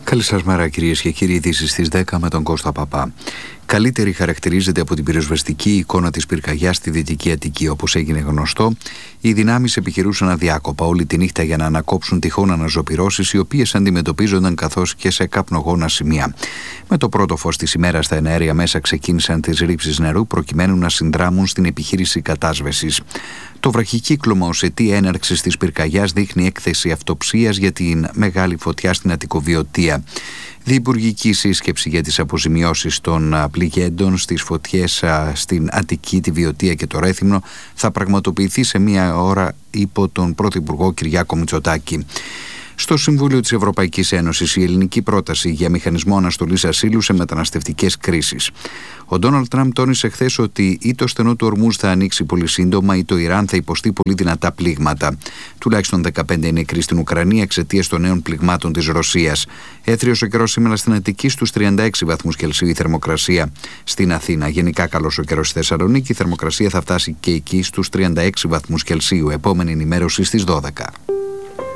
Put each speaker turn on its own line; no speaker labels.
Καλή σας μέρα κυρίες και κύριοι, ειδήσεις στις 10 με τον Κώστα Παπά. Καλύτερη χαρακτηρίζεται από την πυροσβεστική εικόνα της πυρκαγιάς στη Δυτική Αττική. Όπως έγινε γνωστό, οι δυνάμεις επιχειρούσαν αδιάκοπα όλη τη νύχτα για να ανακόψουν τυχόν αναζωπυρώσεις, οι οποίες αντιμετωπίζονταν καθώς και σε καπνογόνα σημεία. Με το πρώτο φως της ημέρας στα εναέρια μέσα ξεκίνησαν τις ρήψεις νερού προκειμένου να συνδράμουν στην επιχείρηση κατάσβεσης. Το βραχικύκλωμα ως αιτία έναρξης της πυρκαγιάς δείχνει έκθεση αυτοψίας για την μεγάλη φωτιά στην Αττικοβιωτία. Διυπουργική σύσκεψη για τις αποζημιώσεις των πληγέντων στις φωτιές στην Αττική, τη Βιωτία και το Ρέθυμνο θα πραγματοποιηθεί σε μία ώρα υπό τον Πρωθυπουργό Κυριάκο Μητσοτάκη. Στο Συμβούλιο της Ευρωπαϊκής Ένωσης, η ελληνική πρόταση για μηχανισμό αναστολής ασύλου σε μεταναστευτικές κρίσεις. Ο Ντόναλντ Τραμπ τόνισε χθες ότι ή το στενό του Ορμούζ θα ανοίξει πολύ σύντομα ή το Ιράν θα υποστεί πολύ δυνατά πλήγματα. Τουλάχιστον 15 νεκροί στην Ουκρανία εξαιτίας των νέων πληγμάτων της Ρωσίας. Έθριος ο καιρός σήμερα στην Αττική στους 36 βαθμούς Κελσίου η θερμοκρασία. Στην Αθήνα, γενικά καλός ο καιρός στη Θεσσαλονίκη, η θερμοκρασία θα φτάσει και εκεί στους 36 βαθμούς Κελσίου. Επόμενη ενημέρωση στις 12.